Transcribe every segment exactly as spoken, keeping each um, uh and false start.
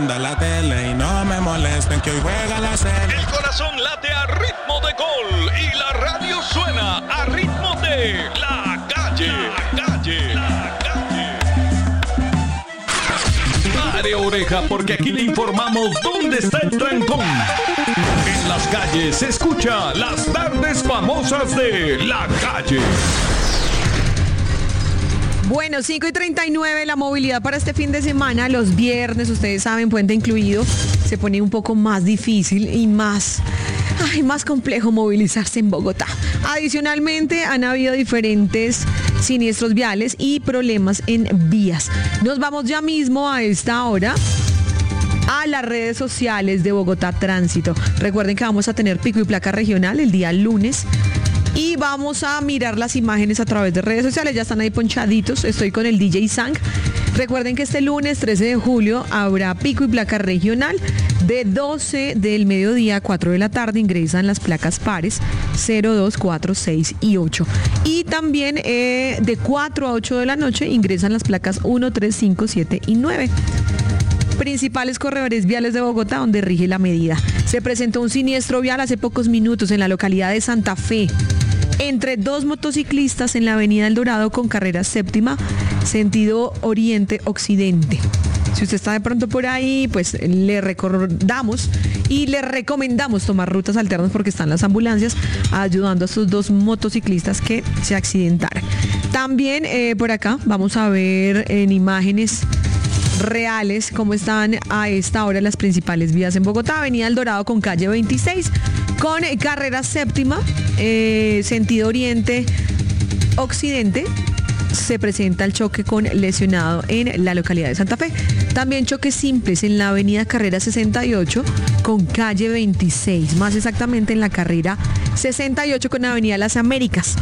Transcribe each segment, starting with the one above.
la tele y no me molesten que hoy juega la serie. El corazón late a ritmo de gol y la radio suena a ritmo de La Calle. La Calle. La Calle. Pare oreja porque aquí le informamos dónde está el trancón. En las calles se escucha las tardes famosas de La Calle. Bueno, cinco y treinta y nueve, la movilidad para este fin de semana, los viernes, ustedes saben, puente incluido, se pone un poco más difícil y más, ay, más complejo movilizarse en Bogotá. Adicionalmente, han habido diferentes siniestros viales y problemas en vías. Nos vamos ya mismo a esta hora a las redes sociales de Bogotá Tránsito. Recuerden que vamos a tener pico y placa regional el día lunes. Y vamos a mirar las imágenes a través de redes sociales. Ya están ahí ponchaditos. Estoy con el D J Sang. Recuerden que este lunes trece de julio habrá pico y placa regional. De doce del mediodía a cuatro de la tarde ingresan las placas pares cero, dos, cuatro, seis y ocho. Y también eh, de cuatro a ocho de la noche ingresan las placas uno, tres, cinco, siete y nueve. Principales corredores viales de Bogotá donde rige la medida. Se presentó un siniestro vial hace pocos minutos en la localidad de Santa Fe entre dos motociclistas en la avenida El Dorado con carrera séptima, sentido oriente-occidente. Si usted está de pronto por ahí, pues le recordamos y le recomendamos tomar rutas alternas porque están las ambulancias ayudando a estos dos motociclistas que se accidentaron. También eh, por acá vamos a ver en imágenes reales cómo están a esta hora las principales vías en Bogotá. Avenida El Dorado con calle veintiséis con carrera séptima, eh, sentido oriente occidente. Se presenta el choque con lesionado en la localidad de Santa Fe. También choques simples en la avenida Carrera sesenta y ocho con calle veintiséis, más exactamente en la carrera sesenta y ocho con avenida Las Américas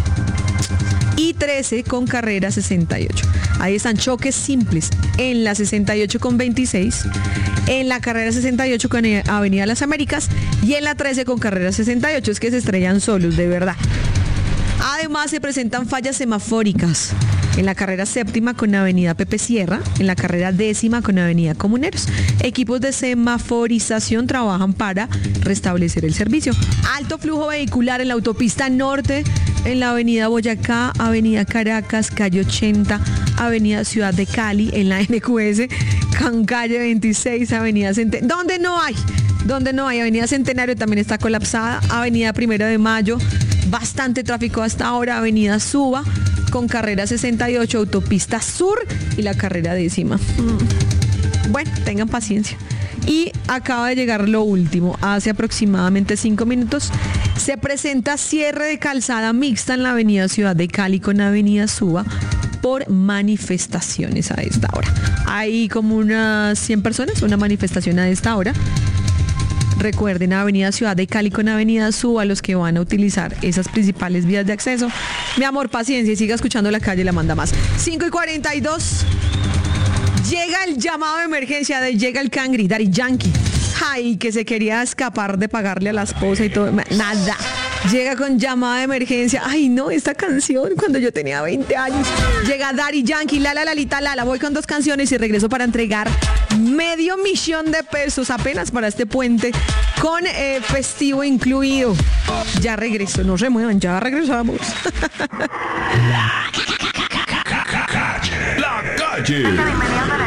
y trece con carrera sesenta y ocho. Ahí están choques simples en la sesenta y ocho con veintiséis, en la carrera sesenta y ocho con avenida Las Américas y en la trece con carrera sesenta y ocho. Es que se estrellan solos, de verdad. Además se presentan fallas semafóricas en la carrera séptima con avenida Pepe Sierra, en la carrera décima con avenida Comuneros. Equipos de semaforización trabajan para restablecer el servicio. Alto flujo vehicular en la autopista norte, en la avenida Boyacá, avenida Caracas, calle ochenta, avenida Ciudad de Cali, en la N Q S, con calle veintiséis, avenida Centenario. ¿Dónde no hay? ¿Dónde no hay? Avenida Centenario también está colapsada, avenida Primero de Mayo, bastante tráfico hasta ahora, avenida Suba, con carrera sesenta y ocho, autopista sur y la carrera décima. Mm. Bueno, tengan paciencia. Y acaba de llegar lo último, hace aproximadamente cinco minutos, se presenta cierre de calzada mixta en la avenida Ciudad de Cali con avenida Suba por manifestaciones a esta hora. Hay como unas cien personas, una manifestación a esta hora. Recuerden, avenida Ciudad de Cali con avenida Suba, los que van a utilizar esas principales vías de acceso. Mi amor, paciencia y siga escuchando La Calle, la manda más. cinco y cuarenta y dos. Llega el llamado de emergencia de Llega el Cangri, Daddy Yankee. Ay, que se quería escapar de pagarle a la esposa y todo. Nada. Llega con llamada de emergencia. Ay, no, esta canción cuando yo tenía veinte años. Llega Daddy Yankee, Lala, Lalita, Lala. Voy con dos canciones y regreso para entregar medio millón de pesos apenas para este puente con eh, festivo incluido. Ya regreso, no se muevan, ya regresamos. La Calle. La Calle.